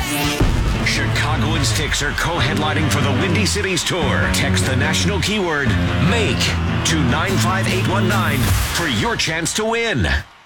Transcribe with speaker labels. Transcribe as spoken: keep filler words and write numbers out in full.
Speaker 1: Chicago and Styx are co-headlining for the Windy Cities Tour. Text the national keyword MAKE to nine five eight one nine for your chance to win.